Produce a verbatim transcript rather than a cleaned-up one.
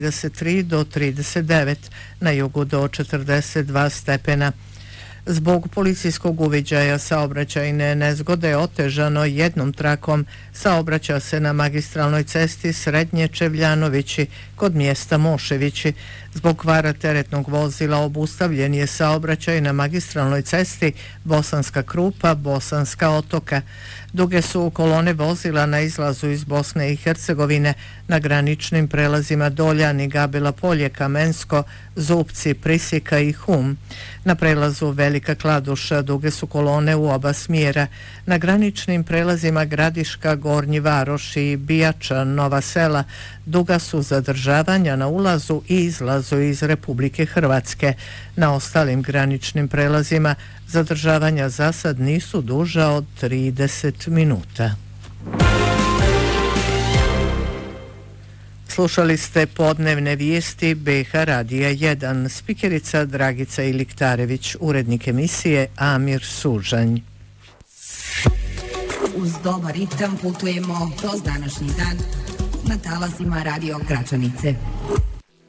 trideset tri do trideset devet, na jugu do četrdeset dva stepena. Zbog policijskog uviđaja saobraćajne nezgode otežano jednom trakom saobraća se na magistralnoj cesti Srednje Čevljanovići kod mjesta Moševići. Zbog kvara teretnog vozila obustavljen je saobraćaj na magistralnoj cesti Bosanska Krupa, Bosanska Otoka. Duge su kolone vozila na izlazu iz Bosne i Hercegovine na graničnim prelazima Doljani, Gabela Polje, Kamensko, Zupci, Prisika i Hum. Na prelazu Velika Kladuša duge su kolone u oba smjera. Na graničnim prelazima Gradiška, Gornji Varoš i Bijača, Nova Sela duga su zadržavanja na ulazu i izlazu iz Republike Hrvatske. Na ostalim graničnim prelazima zadržavanja za sad nisu duža od trideset minuta. Slušali ste podnevne vijesti B H Radija jedan, spikerica Dragica Iliktarević, urednik emisije Amir Sužanj. Uz dobar ritam putujemo kroz današnji dan na talasima Radio Gračanice.